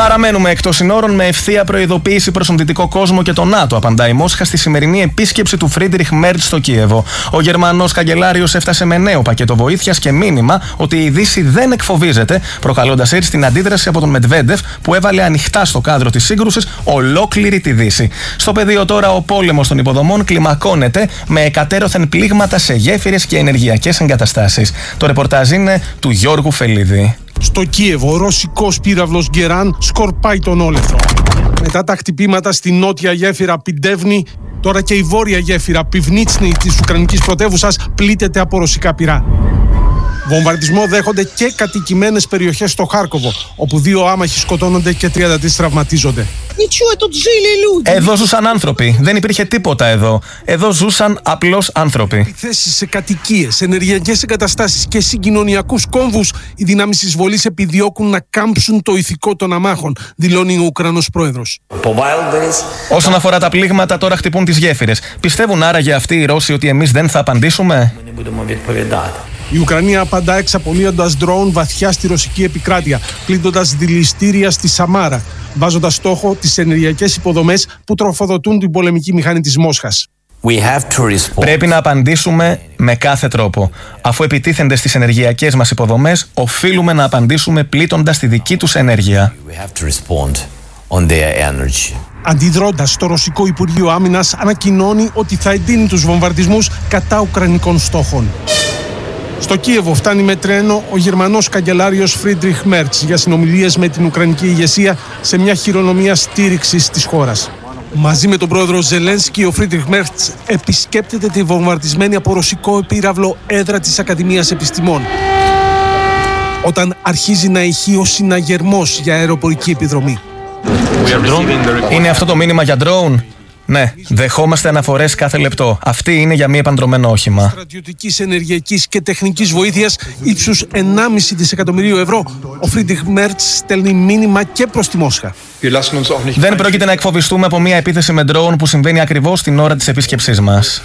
Παραμένουμε εκτός συνόρων με ευθεία προειδοποίηση προς τον δυτικό κόσμο και τον ΝΑΤΟ, απαντά η Μόσχα στη σημερινή επίσκεψη του Φρίντριχ Μέρτς στο Κίεβο. Ο Γερμανός καγκελάριος έφτασε με νέο πακέτο βοήθειας και μήνυμα ότι η Δύση δεν εκφοβίζεται, προκαλώντας έτσι την αντίδραση από τον Μετβέντεφ που έβαλε ανοιχτά στο κάδρο της σύγκρουσης ολόκληρη τη Δύση. Στο πεδίο τώρα ο πόλεμος των υποδομών κλιμακώνεται με εκατέρωθεν πλήγματα σε γέφυρες και ενεργειακές εγκαταστάσεις. Το ρεπορτάζ είναι του Γιώργου Φελίδη. Στο Κίεβο, ο ρωσικός πύραυλος Γκεράν σκορπάει τον όλεθρο. Μετά τα χτυπήματα στη νότια γέφυρα Πιντεύνη, τώρα και η βόρεια γέφυρα Πιβνίτσνη της Ουκρανικής πρωτεύουσας πλήττεται από ρωσικά πυρά. Βομβαρδισμό δέχονται και κατοικημένες περιοχές στο Χάρκοβο, όπου 2 άμαχοι σκοτώνονται και 33 τραυματίζονται. Εδώ ζούσαν άνθρωποι. Δεν υπήρχε τίποτα εδώ. Εδώ ζούσαν απλώς άνθρωποι. Επιθέσεις σε κατοικίες, ενεργειακές εγκαταστάσεις και συγκοινωνιακούς κόμβους, οι δυνάμεις εισβολής επιδιώκουν να κάμψουν το ηθικό των αμάχων, δηλώνει ο Ουκρανός πρόεδρος. Όσον αφορά τα πλήγματα, τώρα χτυπούν τις γέφυρες. Πιστεύουν άραγε αυτοί οι Ρώσοι ότι εμείς δεν θα απαντήσουμε? Η Ουκρανία απαντά εξαπολύοντας ντρόουν βαθιά στη ρωσική επικράτεια, πλήττοντας δηληστήρια στη Σαμάρα, βάζοντας στόχο τις ενεργειακές υποδομές που τροφοδοτούν την πολεμική μηχανή της Μόσχας. Πρέπει να απαντήσουμε με κάθε τρόπο. Αφού επιτίθενται στις ενεργειακές μας υποδομές, οφείλουμε να απαντήσουμε πλήττοντας τη δική τους ενέργεια. Αντιδρώντας, το Ρωσικό Υπουργείο Άμυνας ανακοινώνει ότι θα εντείνει τους βομβαρδισμούς κατά ουκρανικών στόχων. Στο Κίεβο φτάνει με τρένο ο Γερμανός καγκελάριος Φρίντριχ Μέρτς για συνομιλίες με την Ουκρανική ηγεσία σε μια χειρονομία στήριξης της χώρας. Μαζί με τον πρόεδρο Ζελένσκι, ο Φρίντριχ Μέρτς επισκέπτεται τη βομβαρδισμένη από ρωσικό πύραυλο έδρα της Ακαδημίας Επιστημών, όταν αρχίζει να ηχεί ο συναγερμός για αεροπορική επιδρομή. Είναι αυτό το μήνυμα για drone? Ναι, δεχόμαστε αναφορές κάθε λεπτό. Αυτή είναι για μη επαντρωμένο όχημα. Στρατιωτικής, ενεργειακής και τεχνικής βοήθειας ύψους 1,5 δισεκατομμυρίου ευρώ, ο Φρίντριχ Μέρτς στέλνει μήνυμα και προς τη Μόσχα. Δεν πρόκειται να εκφοβιστούμε από μια επίθεση με drone που συμβαίνει ακριβώς την ώρα της επίσκεψής μας.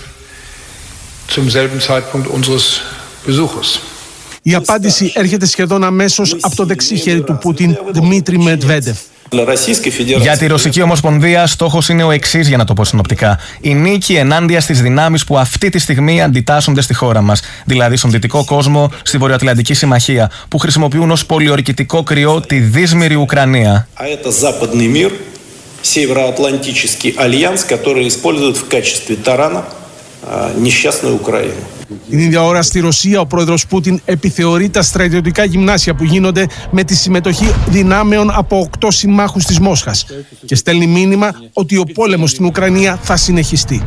Η απάντηση έρχεται σχεδόν αμέσως από το δεξί χέρι του Πούτιν, Δημήτρη Μετβέντεφ. Για τη Ρωσική Ομοσπονδία, στόχος είναι ο εξής, για να το πω συνοπτικά. Η νίκη ενάντια στις δυνάμεις που αυτή τη στιγμή αντιτάσσονται στη χώρα μας. Δηλαδή στον δυτικό κόσμο, στη Βορειοατλαντική Συμμαχία, που χρησιμοποιούν ως πολιορκητικό κρυό τη δύσμηρη Ουκρανία. Την ίδια ώρα στη Ρωσία, ο πρόεδρος Πούτιν επιθεωρεί τα στρατιωτικά γυμνάσια που γίνονται με τη συμμετοχή δυνάμεων από 8 συμμάχους της Μόσχας και στέλνει μήνυμα ότι ο πόλεμος στην Ουκρανία θα συνεχιστεί.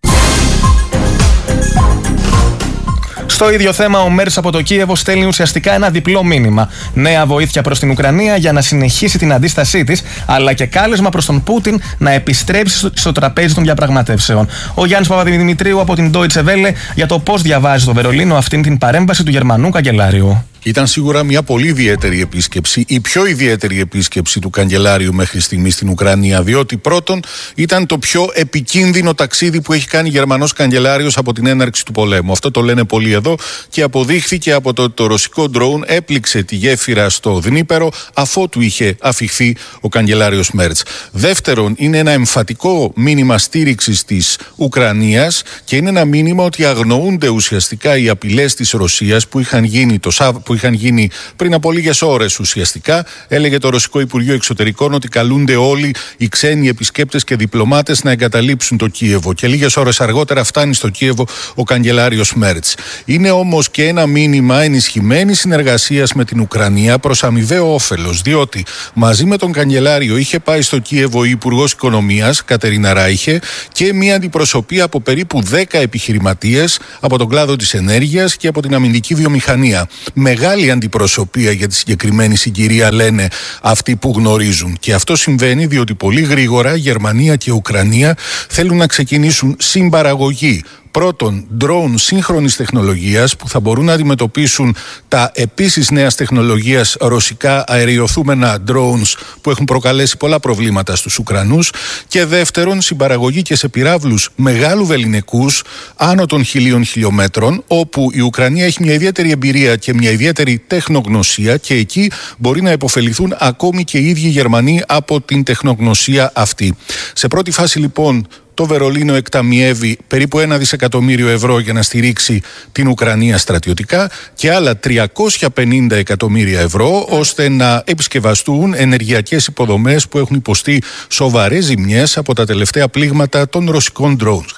Στο ίδιο θέμα, ο Μέρτς από το Κίεβο στέλνει ουσιαστικά ένα διπλό μήνυμα. Νέα βοήθεια προς την Ουκρανία για να συνεχίσει την αντίστασή της, αλλά και κάλεσμα προς τον Πούτιν να επιστρέψει στο τραπέζι των διαπραγματεύσεων. Ο Γιάννης Παπαδημητρίου από την Deutsche Welle για το πώς διαβάζει στο Βερολίνο αυτήν την παρέμβαση του Γερμανού καγκελάριου. Ήταν σίγουρα μια πολύ ιδιαίτερη επίσκεψη, η πιο ιδιαίτερη επίσκεψη του καγκελάριου μέχρι στιγμή στην Ουκρανία, διότι πρώτον ήταν το πιο επικίνδυνο ταξίδι που έχει κάνει Γερμανός καγκελάριος από την έναρξη του πολέμου. Αυτό το λένε πολλοί εδώ και αποδείχθηκε από το ρωσικό ντρόουν έπληξε τη γέφυρα στο Δνίπερο αφότου είχε αφιχθεί ο καγκελάριος Μέρτς. Δεύτερον, είναι ένα εμφατικό μήνυμα στήριξης της Ουκρανίας και είναι ένα μήνυμα ότι αγνοούνται ουσιαστικά οι απειλές της Ρωσίας που είχαν γίνει πριν από λίγες ώρες ουσιαστικά. Έλεγε το Ρωσικό Υπουργείο Εξωτερικών ότι καλούνται όλοι οι ξένοι επισκέπτες και διπλωμάτες να εγκαταλείψουν το Κίεβο και λίγες ώρες αργότερα φτάνει στο Κίεβο ο καγκελάριος Μέρτς. Είναι όμως και ένα μήνυμα ενισχυμένης συνεργασίας με την Ουκρανία προς αμοιβαίο όφελος, διότι μαζί με τον καγκελάριο είχε πάει στο Κίεβο η Υπουργός Οικονομίας Κατερίνα Ράιχε και μια αντιπροσωπεία από περίπου 10 επιχειρηματίες από τον κλάδο της ενέργειας και από την αμυντική βιομηχανία. Μεγάλη αντιπροσωπεία για τη συγκεκριμένη συγκυρία, λένε αυτοί που γνωρίζουν. Και αυτό συμβαίνει διότι πολύ γρήγορα Γερμανία και Ουκρανία θέλουν να ξεκινήσουν συμπαραγωγή πρώτον drone σύγχρονης τεχνολογίας που θα μπορούν να αντιμετωπίσουν τα επίσης νέας τεχνολογίας ρωσικά αεριοθούμενα drones που έχουν προκαλέσει πολλά προβλήματα στους Ουκρανούς, και δεύτερον συμπαραγωγή και σε πυράβλους μεγάλου βεληνικούς άνω των 1.000 χιλιόμετρων, όπου η Ουκρανία έχει μια ιδιαίτερη εμπειρία και μια ιδιαίτερη τεχνογνωσία, και εκεί μπορεί να υποφεληθούν ακόμη και οι ίδιοι Γερμανοί από την τεχνογνωσία αυτή. Σε πρώτη φάση λοιπόν το Βερολίνο εκταμιεύει περίπου 1 δισεκατομμύριο ευρώ για να στηρίξει την Ουκρανία στρατιωτικά και άλλα 350 εκατομμύρια ευρώ ώστε να επισκευαστούν ενεργειακές υποδομές που έχουν υποστεί σοβαρές ζημιές από τα τελευταία πλήγματα των ρωσικών drones.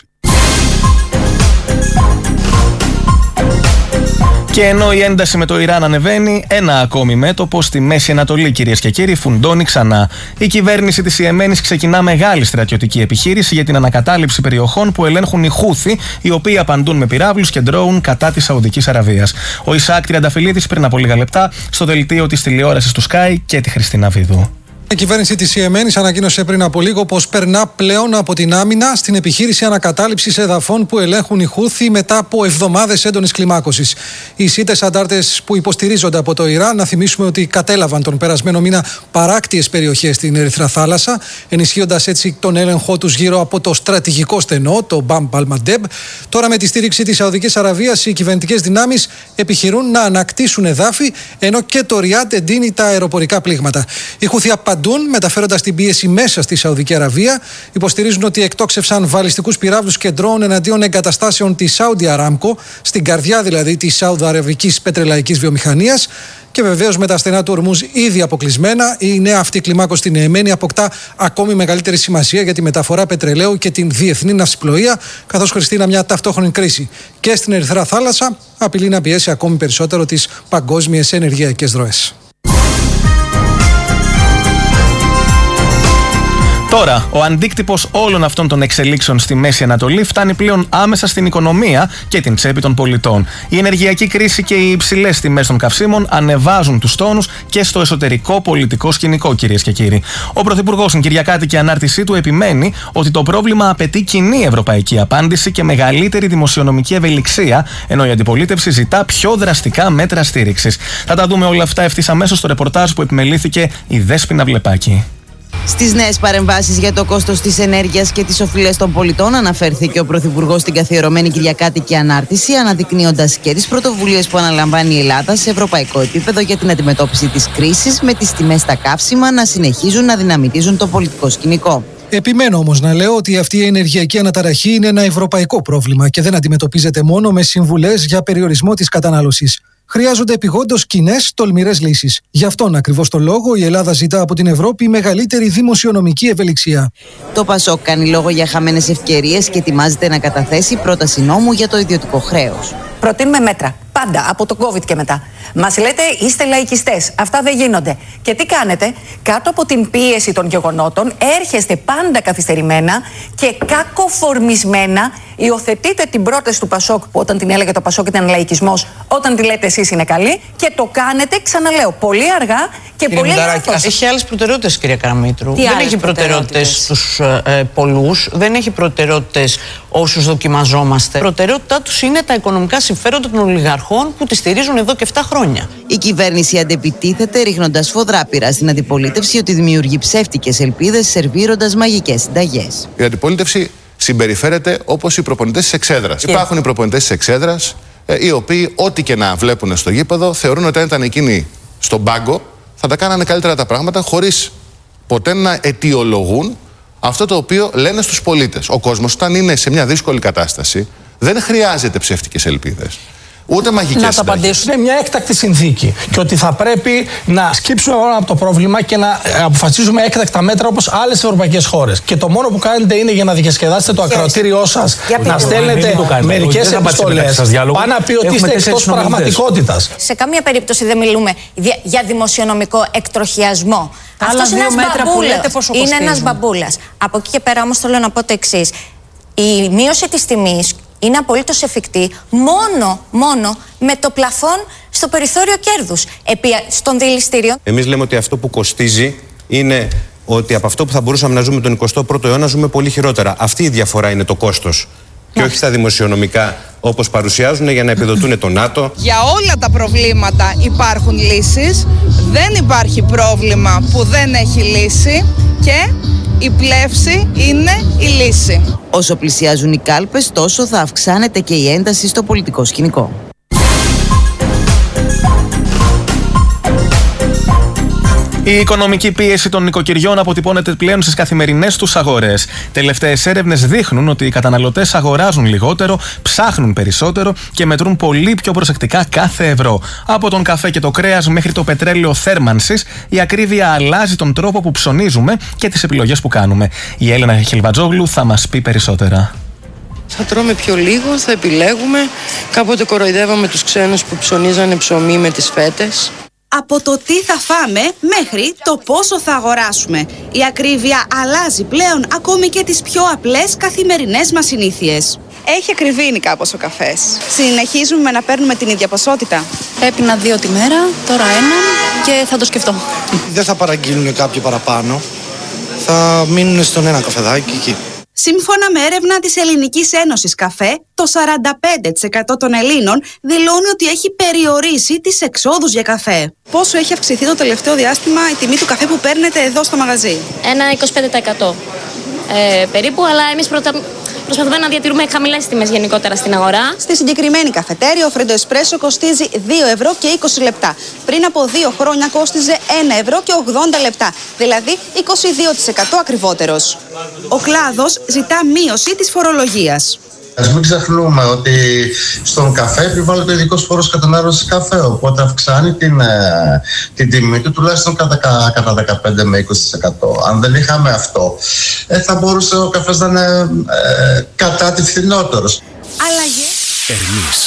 Και ενώ η ένταση με το Ιράν ανεβαίνει, ένα ακόμη μέτωπο στη Μέση Ανατολή, κυρίες και κύριοι, φουντώνει ξανά. Η κυβέρνηση της Ιεμένης ξεκινά μεγάλη στρατιωτική επιχείρηση για την ανακατάληψη περιοχών που ελέγχουν οι Χούθι, οι οποίοι απαντούν με πυράβλους και ντρόουν κατά της Σαουδικής Αραβίας. Ο Ισαάκ Τριανταφυλλίδης πριν από λίγα λεπτά στο δελτίο της τηλεόρασης του Sky και τη Χριστίνα Βίδου. Η κυβέρνηση της Ιεμένης ανακοίνωσε πριν από λίγο πως περνά πλέον από την άμυνα στην επιχείρηση ανακατάληψης εδαφών που ελέγχουν οι Χούθι μετά από εβδομάδες έντονης κλιμάκωσης. Οι Σίτες αντάρτες που υποστηρίζονται από το Ιράν, να θυμίσουμε ότι κατέλαβαν τον περασμένο μήνα παράκτιες περιοχές στην Ερυθρά Θάλασσα, ενισχύοντας έτσι τον έλεγχό τους γύρω από το στρατηγικό στενό, το Μπαμ Αλμαντέμπ. Τώρα, με τη στήριξη της Σαουδικής Αραβίας, οι κυβερνητικές δυνάμεις επιχειρούν να ανακτήσουν εδάφη, ενώ και το Ριάντ εντείνει τα αεροπορικά πλήγματα. Οι Χούθι μεταφέροντας την πίεση μέσα στη Σαουδική Αραβία, υποστηρίζουν ότι εκτόξευσαν βαλιστικούς πυράβλους και ντρόουν εναντίον εγκαταστάσεων της Saudi Aramco, στην καρδιά δηλαδή της Σαουδαραβικής πετρελαϊκής βιομηχανίας. Και βεβαίως με τα στενά του Ορμούζ ήδη αποκλεισμένα, η νέα αυτή κλιμάκωση στην Ιεμένη αποκτά ακόμη μεγαλύτερη σημασία για τη μεταφορά πετρελαίου και την διεθνή ναυσιπλοεία, καθώς Χριστίνα, μια ταυτόχρονη κρίση και στην Ερυθρά Θάλασσα απειλεί να πιέσει ακόμη περισσότερο τις παγκόσμιες ενεργειακές ροές. Τώρα, ο αντίκτυπος όλων αυτών των εξελίξεων στη Μέση Ανατολή φτάνει πλέον άμεσα στην οικονομία και την τσέπη των πολιτών. Η ενεργειακή κρίση και οι υψηλές τιμές των καυσίμων ανεβάζουν τους τόνους και στο εσωτερικό πολιτικό σκηνικό, κυρίες και κύριοι. Ο Πρωθυπουργός στην Κυριακάτικη ανάρτησή του επιμένει ότι το πρόβλημα απαιτεί κοινή ευρωπαϊκή απάντηση και μεγαλύτερη δημοσιονομική ευελιξία, ενώ η αντιπολίτευση ζητά πιο δραστικά μέτρα στήριξης. Θα τα δούμε όλα αυτά ευθύς αμέσως στο ρεπορτάζ που επιμελήθηκε η Δέσποινα Βλεπάκη. Στις νέες παρεμβάσεις για το κόστος της ενέργειας και τις οφειλές των πολιτών αναφέρθηκε ο Πρωθυπουργός στην καθιερωμένη Κυριακάτικη ανάρτηση, αναδεικνύοντας και τις πρωτοβουλίες που αναλαμβάνει η Ελλάδα σε ευρωπαϊκό επίπεδο για την αντιμετώπιση της κρίσης, με τις τιμές στα καύσιμα να συνεχίζουν να δυναμητίζουν το πολιτικό σκηνικό. Επιμένω όμως να λέω ότι αυτή η ενεργειακή αναταραχή είναι ένα ευρωπαϊκό πρόβλημα και δεν αντιμετωπίζεται μόνο με συμβουλές για περιορισμό της κατανάλωσης. Χρειάζονται επειγόντως κοινές, τολμηρές λύσεις. Γι' αυτόν ακριβώς το λόγο η Ελλάδα ζητά από την Ευρώπη μεγαλύτερη δημοσιονομική ευελιξία. Το ΠΑΣΟΚ κάνει λόγο για χαμένες ευκαιρίες και ετοιμάζεται να καταθέσει πρόταση νόμου για το ιδιωτικό χρέος. Προτείνουμε μέτρα. Πάντα, από το COVID και μετά. Μας λέτε είστε λαϊκιστές. Αυτά δεν γίνονται. Και τι κάνετε? Κάτω από την πίεση των γεγονότων έρχεστε πάντα καθυστερημένα και κακοφορμισμένα. Υιοθετείτε την πρόταση του ΠΑΣΟΚ, που όταν την έλεγε το ΠΑΣΟΚ ήταν λαϊκισμός, όταν τη λέτε εσείς είναι καλή, και το κάνετε, ξαναλέω, πολύ αργά και κύριε πολύ λάθος. Έχει άλλες προτεραιότητες, κυρία Καραμήτρου. Δεν έχει προτεραιότητες στους πολλούς, δεν έχει προτεραιότητες όσους δοκιμαζόμαστε. Η προτεραιότητά τους είναι τα οικονομικά συμφέροντα των ολιγαρχών που τη στηρίζουν εδώ και 7 χρόνια. Η κυβέρνηση αντεπιτίθεται, ρίχνοντας φοδρά πυρά στην αντιπολίτευση ότι δημιουργεί ψεύτικες ελπίδες, σερβίροντας μαγικές συνταγές. Η αντιπολίτευση συμπεριφέρεται όπως οι προπονητές της εξέδρας. Υπάρχουν οι προπονητές της εξέδρας, οι οποίοι ό,τι και να βλέπουν στο γήπεδο θεωρούν ότι αν ήταν εκείνοι στον πάγκο θα τα κάνανε καλύτερα τα πράγματα, χωρίς ποτέ να αιτιολογούν αυτό το οποίο λένε στους πολίτες. Ο κόσμος, όταν είναι σε μια δύσκολη κατάσταση, δεν χρειάζεται ψεύτικες ελπίδες. Ούτε μαγικές συνταγές. Να τα απαντήσουν. Είναι μια έκτακτη συνθήκη. Και ότι θα πρέπει να σκύψουμε όλα από το πρόβλημα και να αποφασίζουμε έκτακτα μέτρα όπως άλλες ευρωπαϊκές χώρες. Και το μόνο που κάνετε είναι για να διασκεδάσετε το ακροατήριό σας, να στέλνετε μερικές επιστολές. Πάνε να πει ότι είστε εκτός πραγματικότητας. Σε καμία περίπτωση δεν μιλούμε για δημοσιονομικό εκτροχιασμό. Αυτός είναι ένας μπαμπούλας. Από εκεί και πέρα όμως θέλω να πω το εξής. Η μείωση της τιμής είναι απολύτως εφικτή μόνο με το πλαφόν στο περιθώριο κέρδους στον δηληστήριο. Εμείς λέμε ότι αυτό που κοστίζει είναι ότι από αυτό που θα μπορούσαμε να ζούμε τον 21ο αιώνα ζούμε πολύ χειρότερα. Αυτή η διαφορά είναι το κόστος και όχι στα δημοσιονομικά όπως παρουσιάζουν για να επιδοτούν το ΝΑΤΟ. Για όλα τα προβλήματα υπάρχουν λύσεις. Δεν υπάρχει πρόβλημα που δεν έχει λύση και η πλεύση είναι η λύση. Όσο πλησιάζουν οι κάλπες, τόσο θα αυξάνεται και η ένταση στο πολιτικό σκηνικό. Η οικονομική πίεση των νοικοκυριών αποτυπώνεται πλέον στις καθημερινές τους αγορές. Τελευταίες έρευνες δείχνουν ότι οι καταναλωτές αγοράζουν λιγότερο, ψάχνουν περισσότερο και μετρούν πολύ πιο προσεκτικά κάθε ευρώ. Από τον καφέ και το κρέας μέχρι το πετρέλαιο θέρμανσης, η ακρίβεια αλλάζει τον τρόπο που ψωνίζουμε και τις επιλογές που κάνουμε. Η Έλενα Χελβατζόγλου θα μας πει περισσότερα. Θα τρώμε πιο λίγο, θα επιλέγουμε. Κάποτε κοροϊδεύαμε τους ξένους που ψωνίζανε ψωμί με τις φέτες. Από το τι θα φάμε μέχρι το πόσο θα αγοράσουμε. Η ακρίβεια αλλάζει πλέον ακόμη και τις πιο απλές καθημερινές μας συνήθειες. Έχει ακριβήνει κάπως ο καφές. Συνεχίζουμε να παίρνουμε την ίδια ποσότητα. Έπινα 2 τη μέρα, τώρα 1 και θα το σκεφτώ. Δεν θα παραγγείλουν κάποιο παραπάνω. Θα μείνουν στον ένα καφεδάκι εκεί. Σύμφωνα με έρευνα της Ελληνικής Ένωσης Καφέ, το 45% των Ελλήνων δηλώνει ότι έχει περιορίσει τις εξόδους για καφέ. Πόσο έχει αυξηθεί το τελευταίο διάστημα η τιμή του καφέ που παίρνετε εδώ στο μαγαζί? Ένα 25% περίπου, αλλά εμείς προσπαθούμε να διατηρούμε χαμηλές τιμές γενικότερα στην αγορά. Στη συγκεκριμένη καφετέρια, ο Φρέντο Εσπρέσο κοστίζει 2 ευρώ και 20 λεπτά. Πριν από 2 χρόνια κόστιζε 1 ευρώ και 80 λεπτά, δηλαδή 22% ακριβότερος. Ο κλάδος ζητά μείωση της φορολογίας. Ας μην ξεχνούμε ότι στον καφέ επιβάλλεται ο ειδικός φόρος κατανάλωσης καφέ, οπότε αυξάνει την τιμή του τουλάχιστον κατά 15 με 20%. Αν δεν είχαμε αυτό, θα μπορούσε ο καφές να είναι κατά τη φθηνότερος. Αλλαγές. Ερμής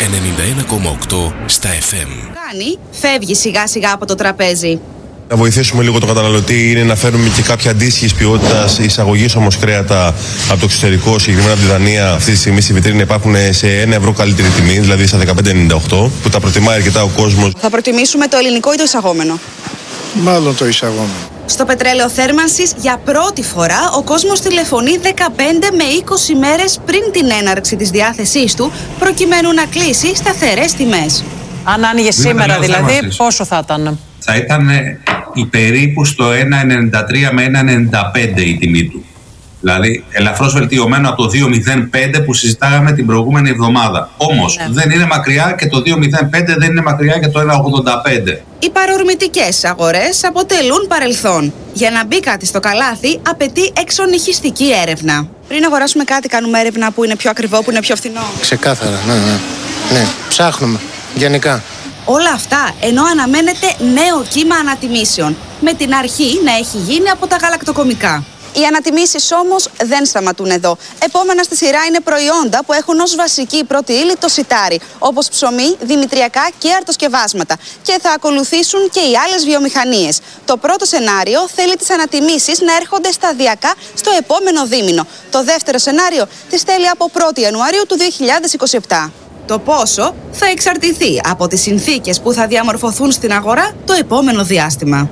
91,8 στα FM. Φεύγει σιγά σιγά από το τραπέζι. Να βοηθήσουμε λίγο τον καταναλωτή είναι να φέρουμε και κάποια αντίστοιχη ποιότητα εισαγωγή όμως κρέατα από το εξωτερικό, συγκεκριμένα από τη Δανία. Αυτή τη στιγμή στη βιτρίνα υπάρχουν σε 1 ευρώ καλύτερη τιμή, δηλαδή στα 15,98, που τα προτιμάει αρκετά ο κόσμος. Θα προτιμήσουμε το ελληνικό ή το εισαγόμενο? Μάλλον το εισαγόμενο. Στο πετρέλαιο θέρμανσης για πρώτη φορά ο κόσμος τηλεφωνεί 15 με 20 μέρες πριν την έναρξη της διάθεσής του, προκειμένου να κλείσει σταθερές τιμές. Αν άνοιγε σήμερα δηλαδή, πόσο θα ήταν? Θα ήταν περίπου στο 1,93 με 1,95 η τιμή του. Δηλαδή ελαφρώς βελτιωμένο από το 2,05 που συζητάγαμε την προηγούμενη εβδομάδα. Όμως δεν είναι μακριά και το 2,05 δεν είναι μακριά και το 1,85. Οι παρορμητικές αγορές αποτελούν παρελθόν. Για να μπει κάτι στο καλάθι απαιτεί εξονυχιστική έρευνα. Πριν αγοράσουμε κάτι κάνουμε έρευνα που είναι πιο ακριβό, που είναι πιο φθηνό. Ξεκάθαρα, ναι. Ψάχνουμε, γενικά. Όλα αυτά ενώ αναμένεται νέο κύμα ανατιμήσεων, με την αρχή να έχει γίνει από τα γαλακτοκομικά. Οι ανατιμήσεις όμως δεν σταματούν εδώ. Επόμενα στη σειρά είναι προϊόντα που έχουν ως βασική πρώτη ύλη το σιτάρι, όπως ψωμί, δημητριακά και αρτοσκευάσματα. Και θα ακολουθήσουν και οι άλλες βιομηχανίες. Το πρώτο σενάριο θέλει τις ανατιμήσεις να έρχονται σταδιακά στο επόμενο δίμηνο. Το δεύτερο σενάριο τις θέλει από 1η Ιανουαρίου του 2027. Το πόσο θα εξαρτηθεί από τις συνθήκες που θα διαμορφωθούν στην αγορά το επόμενο διάστημα.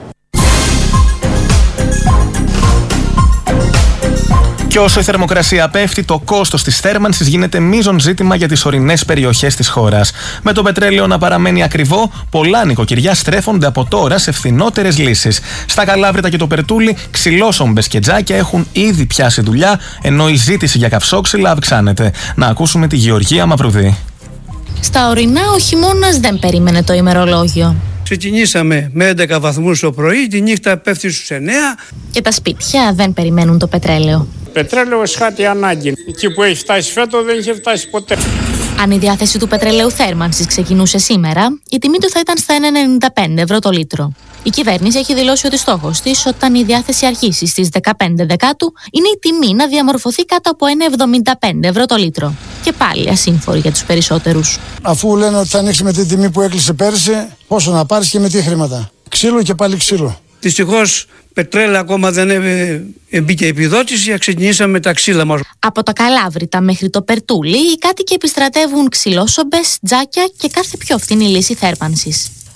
Και όσο η θερμοκρασία πέφτει, το κόστος της θέρμανσης γίνεται μείζον ζήτημα για τις ορεινές περιοχές της χώρας. Με το πετρέλαιο να παραμένει ακριβό, πολλά νοικοκυριά στρέφονται από τώρα σε φθηνότερες λύσεις. Στα Καλάβρητα και το Περτούλι, ξυλόσομπες και τζάκια έχουν ήδη πιάσει δουλειά, ενώ η ζήτηση για καυσόξυλα αυξάνεται. Να ακούσουμε τη Γεωργία Μαυρουδή. Στα ορεινά ο χειμώνας δεν περίμενε το ημερολόγιο. Ξεκινήσαμε με 11 βαθμούς το πρωί, τη νύχτα πέφτει στους 9. Και τα σπίτια δεν περιμένουν το πετρέλαιο. Πετρέλαιο εσχάτη ανάγκη. Εκεί που έχει φτάσει φέτο δεν είχε φτάσει ποτέ. Αν η διάθεση του πετρελαίου θέρμανσης ξεκινούσε σήμερα, η τιμή του θα ήταν στα 1,95 ευρώ το λίτρο. Η κυβέρνηση έχει δηλώσει ότι στόχος της, όταν η διάθεση αρχίσει στις 15 Δεκάτου, είναι η τιμή να διαμορφωθεί κάτω από 1,75 ευρώ το λίτρο. Και πάλι ασύμφορη για τους περισσότερους. Αφού λένε ότι θα ανοίξει με τη τιμή που έκλεισε πέρσι, πόσο να πάρεις και με τι χρήματα? Ξύλο και πάλι ξύλο. Δυστυχώς πετρέλαιο ακόμα δεν μπήκε επιδότηση, ξεκινήσαμε τα ξύλα μας. Από τα Καλάβρητα μέχρι το Περτούλι, οι κάτοικοι επιστρατεύουν ξυλόσομπες, τζάκια και κάθε πιο φθηνή λύση θέρμανσης.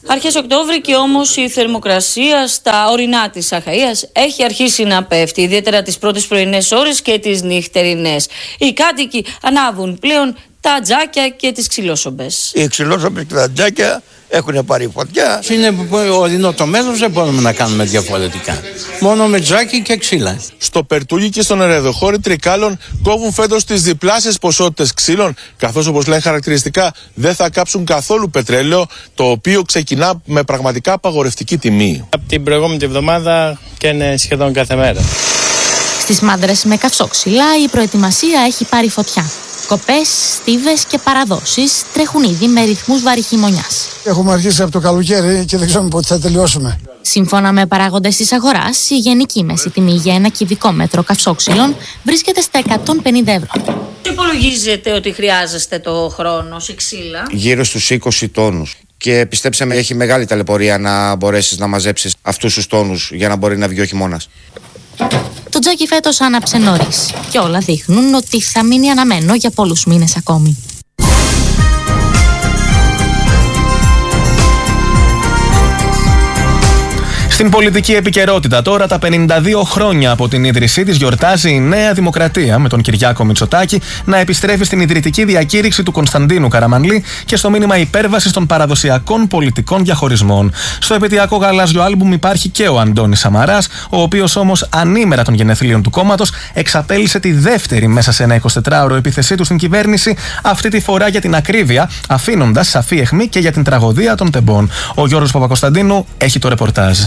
Αρχές Οκτώβρη και όμως η θερμοκρασία στα ορεινά της Αχαΐας έχει αρχίσει να πέφτει, ιδιαίτερα τις πρώτες πρωινές ώρες και τις νυχτερινές. Οι κάτοικοι ανάβουν πλέον τα τζάκια και τις ξυλόσομπες. Οι ξυλόσομπες και τα τζάκια έχουν πάρει φωτιά. Είναι ορεινό το μέρος, δεν μπορούμε να κάνουμε διαφορετικά. Μόνο με τζάκι και ξύλα. Στο Περτούγι και στον Ερεδοχώρη Τρικάλων κόβουν φέτος τις διπλάσιες ποσότητες ξύλων, καθώς όπως λένε χαρακτηριστικά δεν θα κάψουν καθόλου πετρέλαιο, το οποίο ξεκινά με πραγματικά απαγορευτική τιμή. Από την προηγούμενη εβδομάδα και είναι σχεδόν κάθε μέρα. Στις μάντρες με καυσόξυλα η προετοιμασία έχει πάρει φωτιά. Κοπές, στίβες και παραδόσεις τρέχουν ήδη με ρυθμούς βαρυχημονιάς. Έχουμε αρχίσει από το καλοκαίρι και δεν ξέρουμε πότε θα τελειώσουμε. Σύμφωνα με παράγοντες της αγοράς, η γενική μέση τιμή για ένα κυβικό μέτρο καυσόξυλων βρίσκεται στα 150 ευρώ. Τι υπολογίζετε ότι χρειάζεστε το χρόνο σε ξύλα? Γύρω στους 20 τόνους. Και πιστέψτε με, έχει μεγάλη ταλαιπωρία να μπορέσεις να μαζέψεις αυτούς τους τόνους για να μπορεί να βγει ο χειμώνας. Το τζάκι φέτος άναψε νωρίς και όλα δείχνουν ότι θα μείνει αναμένο για πολλούς μήνες ακόμη. Στην πολιτική επικαιρότητα τώρα, τα 52 χρόνια από την ίδρυσή της γιορτάζει η Νέα Δημοκρατία, με τον Κυριάκο Μητσοτάκη να επιστρέφει στην ιδρυτική διακήρυξη του Κωνσταντίνου Καραμανλή και στο μήνυμα υπέρβασης των παραδοσιακών πολιτικών διαχωρισμών. Στο επαιτειακό γαλάζιο άλμπουμ υπάρχει και ο Αντώνης Σαμαράς, ο οποίος όμως ανήμερα των γενεθλίων του κόμματος εξαπέλυσε τη δεύτερη μέσα σε ένα 24ωρο επίθεσή του στην κυβέρνηση, αυτή τη φορά για την ακρίβεια, αφήνοντας σαφή αιχμή και για την τραγωδία των τεμπών. Ο Γιώργος Παπακοσταντίνου έχει το ρεπορτάζ.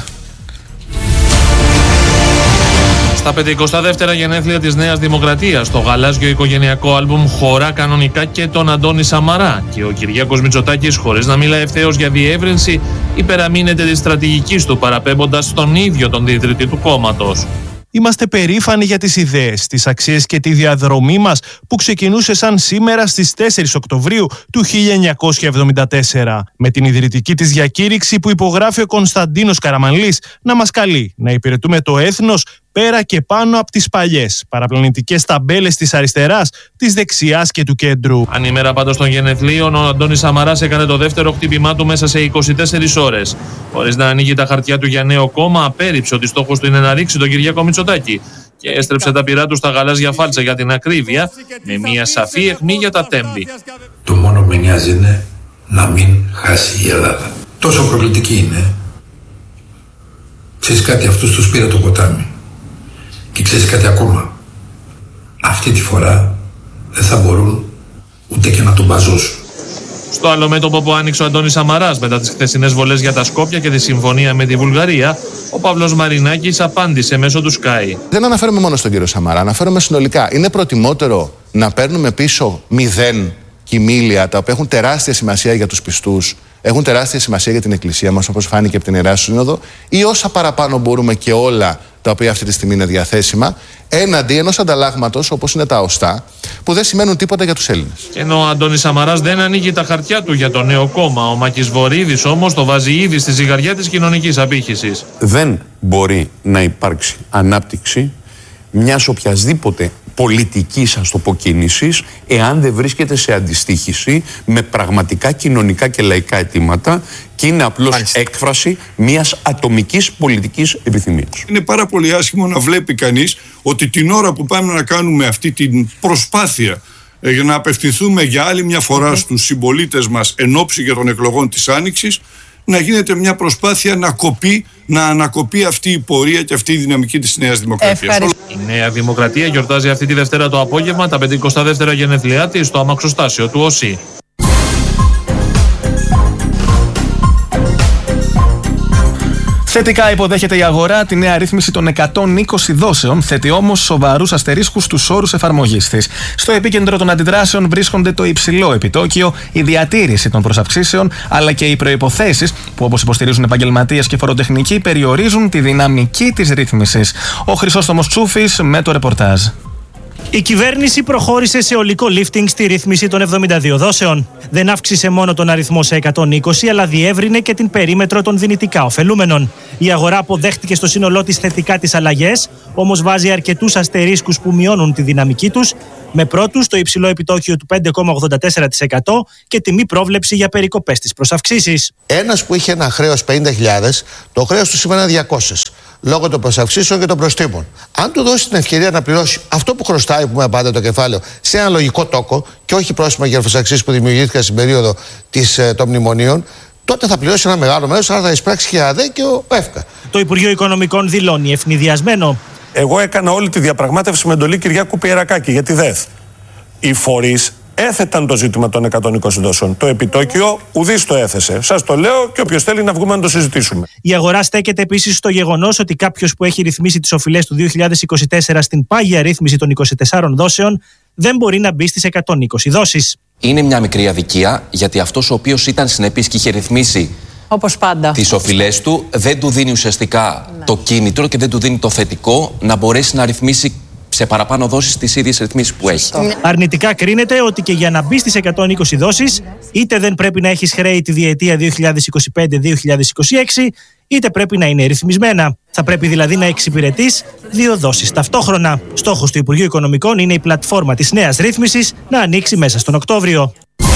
Στα 52 γενέθλια της Νέας Δημοκρατίας, το γαλάζιο οικογενειακό άλμπουμ χωρά κανονικά και τον Αντώνη Σαμαρά και ο Κυριάκος Μητσοτάκης, χωρίς να μιλάει ευθέως για διεύρυνση, υπεραμείνεται της στρατηγικής του, παραπέμποντας στον ίδιο τον ιδρυτή του κόμματος. Είμαστε περήφανοι για τις ιδέες, τις αξίες και τη διαδρομή μας που ξεκινούσε σαν σήμερα στις 4 Οκτωβρίου του 1974. Με την ιδρυτική της διακήρυξη που υπογράφει ο Κωνσταντίνος Καραμανλής να μας καλεί να υπηρετούμε το έθνος πέρα και πάνω από τις παλιές παραπλανητικές ταμπέλες της αριστεράς, της δεξιάς και του κέντρου. Ανήμερα πάντως των γενεθλίων, ο Αντώνης Σαμαράς έκανε το δεύτερο χτύπημά του μέσα σε 24 ώρες. Χωρίς να ανοίγει τα χαρτιά του για νέο κόμμα, απέρριψε ότι στόχος του είναι να ρίξει τον Κυριάκο Μητσοτάκη και έστρεψε τα πυρά του στα γαλάζια φάλτσα για την ακρίβεια, με μια σαφή αιχμή για τα τέμπη. Το μόνο που με νοιάζει είναι να μην χάσει η Ελλάδα. Τόσο προκλητική είναι. Ξέρεις κάτι, αυτούς τους πήρε το ποτάμι. Και ξέρεις κάτι ακόμα, αυτή τη φορά δεν θα μπορούν ούτε και να τον μπαζώσουν. Στο άλλο μέτωπο που άνοιξε ο Αντώνης Σαμαράς μετά τις χθεσινές βολές για τα Σκόπια και τη συμφωνία με τη Βουλγαρία, ο Παύλος Μαρινάκης απάντησε μέσω του Sky. Δεν αναφέρομαι μόνο στον κύριο Σαμαρά, αναφέρομαι συνολικά. Είναι προτιμότερο να παίρνουμε πίσω 0 κοιμήλια, τα οποία έχουν τεράστια σημασία για τους πιστούς, έχουν τεράστια σημασία για την Εκκλησία μας, όπως φάνηκε από την Ιερά Σύνοδο, ή όσα παραπάνω μπορούμε και όλα τα οποία αυτή τη στιγμή είναι διαθέσιμα, έναντι ενός ανταλλάγματος όπως είναι τα οστά, που δεν σημαίνουν τίποτα για τους Έλληνες. Ενώ ο Αντώνης Σαμαράς δεν ανοίγει τα χαρτιά του για το νέο κόμμα, ο Μάκης Βορίδης όμως το βάζει ήδη στη ζυγαριά της κοινωνικής απήχησης. Δεν μπορεί να υπάρξει ανάπτυξη μιας οποιασδήποτε πολιτικής, ας το πω, κίνησης, εάν δεν βρίσκεται σε αντιστοίχηση με πραγματικά κοινωνικά και λαϊκά αιτήματα και είναι απλώς έκφραση μιας ατομικής πολιτικής επιθυμίας. Είναι πάρα πολύ άσχημο να βλέπει κανείς ότι την ώρα που πάμε να κάνουμε αυτή την προσπάθεια για να απευθυνθούμε για άλλη μια φορά στους συμπολίτες μας εν ώψη για των εκλογών της Άνοιξης, να γίνεται μια προσπάθεια να ανακοπεί αυτή η πορεία και αυτή η δυναμική της Νέας Δημοκρατίας. Η Νέα Δημοκρατία γιορτάζει αυτή τη Δευτέρα το απόγευμα τα 52 γενέθλιά της στο αμαξοστάσιο του ΟΣΥ. Θετικά υποδέχεται η αγορά τη νέα ρύθμιση των 120 δόσεων, θέτει όμως σοβαρούς αστερίσκους στους όρους εφαρμογής της. Στο επίκεντρο των αντιδράσεων βρίσκονται το υψηλό επιτόκιο, η διατήρηση των προσαυξήσεων, αλλά και οι προϋποθέσεις που, όπως υποστηρίζουν επαγγελματίες και φοροτεχνικοί, περιορίζουν τη δυναμική της ρύθμισης. Ο Χρυσόστομος Τσούφης με το ρεπορτάζ. Η κυβέρνηση προχώρησε σε ολικό lifting στη ρύθμιση των 72 δόσεων. Δεν αύξησε μόνο τον αριθμό σε 120, αλλά διεύρυνε και την περίμετρο των δυνητικά ωφελούμενων. Η αγορά αποδέχτηκε στο σύνολό της θετικά τις αλλαγές, όμως βάζει αρκετούς αστερίσκους που μειώνουν τη δυναμική τους, με πρώτους το υψηλό επιτόκιο του 5,84% και τη μη πρόβλεψη για περικοπές της προσαυξήσεις. Ένας που είχε ένα χρέος 50.000, το χρέος του σήμερα είναι 200. Λόγω των προσαυξήσεων και των προστίμων. Αν του δώσει την ευκαιρία να πληρώσει αυτό που χρωστάει, που με πάντα το κεφάλαιο, σε ένα λογικό τόκο και όχι πρόσημα για προσαυξήσεις που δημιουργήθηκαν στην περίοδο των μνημονίων, τότε θα πληρώσει ένα μεγάλο μέρος, άρα θα εισπράξει και ΑΔΕ και ο ΕΦΚΑ. Το Υπουργείο Οικονομικών δηλώνει ευνηδιασμένο. Εγώ έκανα όλη τη διαπραγμάτευση με εντολή Κυριάκου Πιερακάκη για τη ΔΕΘ. Οι φορείς έθεταν το ζήτημα των 120 δόσεων. Το επιτόκιο ουδής το έθεσε. Σας το λέω και όποιος θέλει να βγούμε να το συζητήσουμε. Η αγορά στέκεται επίσης στο γεγονός ότι κάποιος που έχει ρυθμίσει τις οφειλές του 2024 στην πάγια ρύθμιση των 24 δόσεων δεν μπορεί να μπει στις 120 δόσεις. Είναι μια μικρή αδικία, γιατί αυτός ο οποίος ήταν συνεπής και είχε ρυθμίσει όπως πάντα τις οφειλές του, δεν του δίνει ουσιαστικά το κίνητρο και δεν του δίνει το θετικό να μπορέσει να ρυθμίσει σε παραπάνω δόσεις τις ίδιες ρυθμίσεις που έχει. Αρνητικά κρίνεται ότι και για να μπει στις 120 δόσεις, είτε δεν πρέπει να έχεις χρέη τη διετία 2025-2026, είτε πρέπει να είναι ρυθμισμένα. Θα πρέπει δηλαδή να εξυπηρετείς 2 δόσεις ταυτόχρονα. Στόχος του Υπουργείου Οικονομικών είναι η πλατφόρμα της νέας ρύθμισης να ανοίξει μέσα στον Οκτώβριο.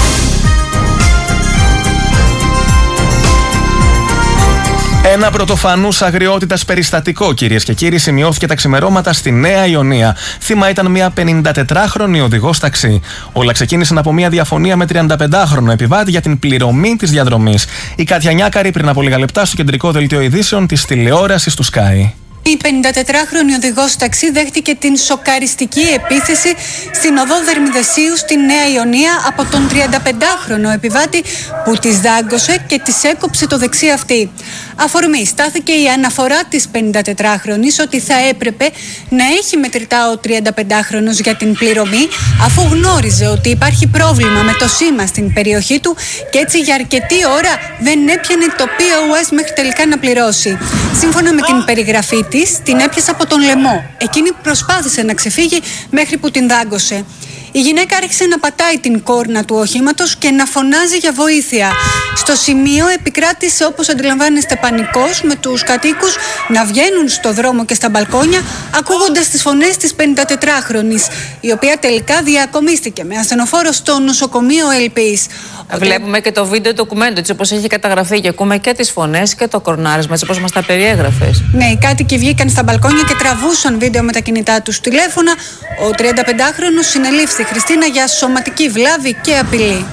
Ένα πρωτοφανούς αγριότητας περιστατικό, κυρίες και κύριοι, σημειώθηκε τα ξημερώματα στη Νέα Ιωνία. Θύμα ήταν μια 54χρονη οδηγός ταξί. Όλα ξεκίνησαν από μια διαφωνία με 35χρονο επιβάτη για την πληρωμή της διαδρομής. Η Κάτια Νιάκαρη πριν από λίγα λεπτά στο κεντρικό δελτίο ειδήσεων της τηλεόρασης του Sky. Η 54χρονη οδηγός ταξί δέχτηκε την σοκαριστική επίθεση στην οδό Δερμιδεσίου στη Νέα Ιωνία από τον 35χρονο επιβάτη που της δάγκωσε και της έκοψε το δεξί αυτί. Αφορμή στάθηκε η αναφορά της 54χρονης ότι θα έπρεπε να έχει μετρητά ο 35χρονος για την πληρωμή, αφού γνώριζε ότι υπάρχει πρόβλημα με το σήμα στην περιοχή του και έτσι για αρκετή ώρα δεν έπιανε το POS μέχρι τελικά να πληρώσει. Σύμφωνα με την περιγραφή της, την έπιασε από τον λαιμό. Εκείνη προσπάθησε να ξεφύγει μέχρι που την δάγκωσε. Η γυναίκα άρχισε να πατάει την κόρνα του οχήματος και να φωνάζει για βοήθεια. Στο σημείο επικράτησε, όπως αντιλαμβάνεστε, πανικός, με τους κατοίκους να βγαίνουν στο δρόμο και στα μπαλκόνια, ακούγοντας τις φωνές της 54χρονης, η οποία τελικά διακομίστηκε με ασθενοφόρο στο νοσοκομείο Ελπής. Βλέπουμε και το βίντεο ντοκουμέντο, έτσι όπως έχει καταγραφεί, και ακούμε και τις φωνές και το κορνάρισμα, έτσι όπως μας τα περιέγραφες. Ναι, οι κάτοικοι βγήκαν στα μπαλκόνια και τραβούσαν βίντεο με τα κινητά τους τηλέφωνα. Ο 35χρονος συνελήφθη Χριστίνα για σωματική βλάβη και απειλή.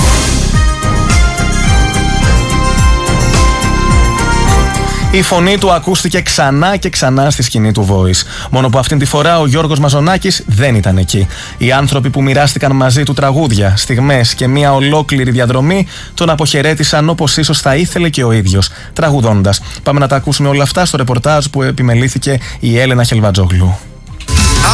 Η φωνή του ακούστηκε ξανά και ξανά στη σκηνή του Voice. Μόνο που αυτήν τη φορά ο Γιώργος Μαζονάκης δεν ήταν εκεί. Οι άνθρωποι που μοιράστηκαν μαζί του τραγούδια, στιγμές και μια ολόκληρη διαδρομή τον αποχαιρέτησαν όπως ίσως θα ήθελε και ο ίδιος, τραγουδώντας. Πάμε να τα ακούσουμε όλα αυτά στο ρεπορτάζ που επιμελήθηκε η Έλενα Χελβατζόγλου.